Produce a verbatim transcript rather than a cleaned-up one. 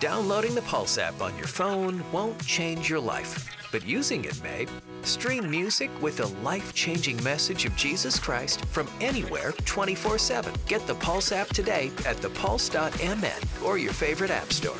Downloading the Pulse app on your phone won't change your life, but using it may. Stream music with a life-changing message of Jesus Christ from anywhere twenty-four seven. Get the Pulse app today at the pulse dot m n or your favorite app store.